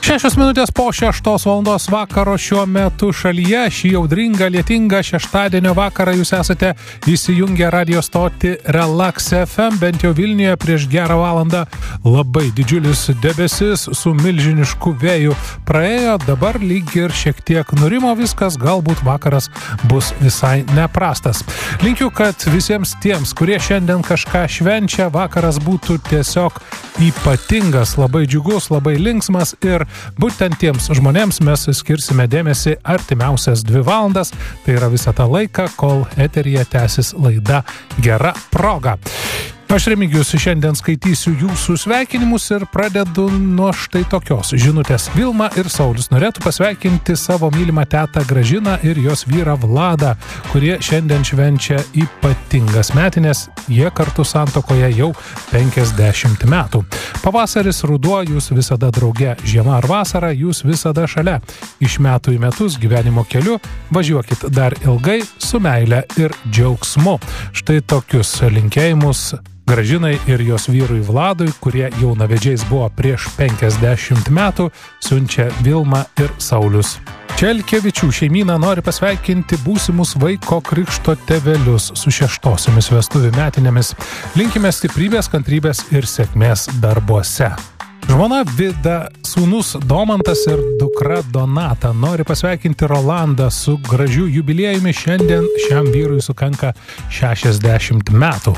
6 minutės po 6 valandos vakaro šiuo metu šalyje. Šį audringą, lietingą šeštadienio vakarą jūs esate įsijungę radio stotį Relax FM. Bent jau Vilniuje prieš gerą valandą labai didžiulis debesis su milžinišku vėju praėjo. Dabar lyg ir šiek tiek nurimo viskas, galbūt vakaras bus visai neprastas. Linkiu, kad visiems tiems, kurie šiandien kažką švenčia, vakaras būtų tiesiog ypatingas, labai džiugus, labai linksmas ir būtent tiems žmonėms mes skirsime dėmesį artimiausias 2 valandas. Tai yra visą tą laiką, kol eteryje tęsis laida Gera proga. Aš Remigijus šiandien skaitysiu jūsų sveikinimus ir pradedu nuo štai tokios žinutės. Vilma ir Saulius norėtų pasveikinti savo mylimą tetą Gražiną ir jos vyrą Vladą, kurie šiandien švenčia ypatingas metinės. Jie kartu santuokoje jau 50 metų. Pavasaris, ruduo, jūs visada drauge, žiema ar vasara, jūs visada šalia. Iš metų į metus gyvenimo keliu važiuokit dar ilgai su meile ir džiaugsmu. Štai tokius linkėjimus Gražinai ir jos vyrui Vladui, kurie jaunavedžiais buvo prieš 50 metų, siunčia Vilma ir Saulius. Čelkevičių šeimyna nori pasveikinti būsimus vaiko krikšto tėvelius su 6-osiomis vestuvių metinėmis. Linkime stiprybės, kantrybės ir sėkmės darbuose. Žmona Vida, sūnus Domantas ir dukra Donata nori pasveikinti Rolandą su gražiu jubiliejumi. Šiandien šiam vyrui sukanka 60 metų.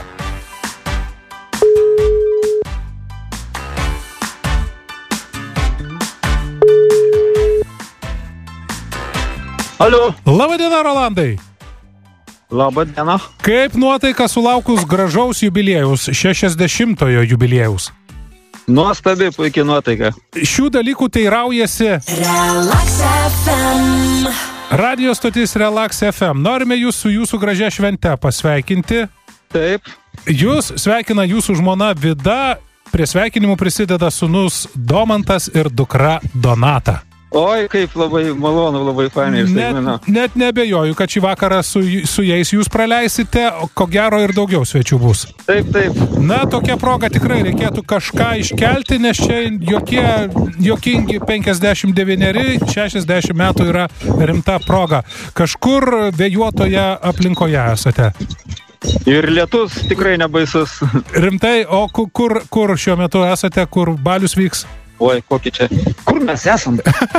Alio. Labadiena, Rolandai. Labadiena. Kaip nuotaika sulaukus gražaus jubiliejaus, 60-ojo jubiliejaus? Nuostabi, puikiai nuotaika. Šių dalykų teiraujasi Relax FM. Radio stotis Relax FM. Norime jūs su jūsų gražia švente pasveikinti. Taip. Jūs sveikina jūsų žmona Vida, prie sveikinimų prisideda sūnus Domantas ir dukra Donata. Oi, kaip labai malonu, labai fainai ir staigmena. Net nebejoju, kad šį vakarą su jais jūs praleisite, o ko gero ir daugiau svečių bus. Taip, taip. Na, tokia proga tikrai reikėtų kažką iškelti, nes čia jokingi 59, 60 metų yra rimta proga. Kažkur vėjuotoje aplinkoje esate. Ir lietus tikrai nebaisus. Rimtai, o kur šiuo metu esate, kur balius vyks? Oi, kokį čia. Kur mes esam?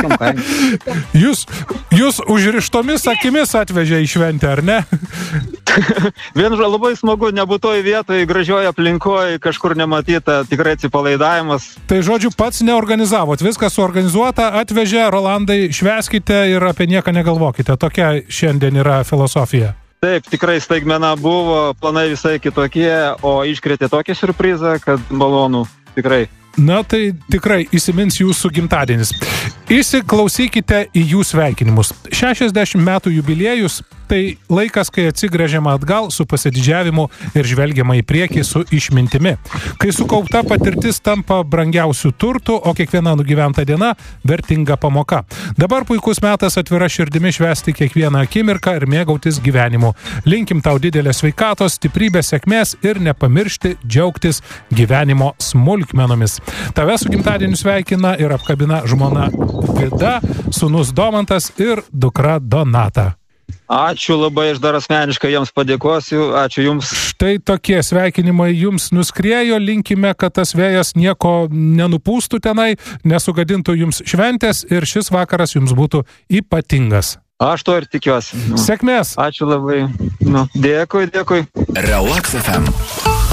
Jūs užrištomis akimis atvežė į šventę, ar ne? Vienu labai smagu, nebūtoj vietoj, gražioje aplinkoje, kažkur nematyta, tikrai atsipalaidavimas. Tai žodžiu, pats neorganizavot, viskas suorganizuota, atvežė, Rolandai, švęskite ir apie nieką negalvokite. Tokia šiandien yra filosofija. Taip, tikrai staigmena buvo, planai visai kitokie, o iškrėtė tokį siurprizą, kad malonu, tikrai. Na, tai tikrai įsimins jūsų gimtadienis. Įsiklausykite į jų sveikinimus. 60 metų jubiliejus – tai laikas, kai atsigręžiama atgal su pasididžiavimu ir žvelgiama į priekį su išmintimi. Kai sukaupta patirtis tampa brangiausių turtų, o kiekviena nugyventa diena vertinga pamoka. Dabar puikus metas atvira širdimi švęsti kiekvieną akimirką ir mėgautis gyvenimu. Linkim tau didelės sveikatos, stiprybės, sėkmės ir nepamiršti džiaugtis gyvenimo smulkmenomis. Tave su gimtadieniu sveikina ir apkabina žmona Vida, sūnus Domantas ir dukra Donata. Ačiū labai, aš dar asmeniškai jiems padėkosiu, ačiū jums. Štai tokie sveikinimai jums nuskriejo, linkime, kad tas vėjas nieko nenupūstų tenai, nesugadintų jums šventės ir šis vakaras jums būtų ypatingas. Aš to ir tikiuosi. Sėkmės. Ačiū labai. Dėkui. Relax FM.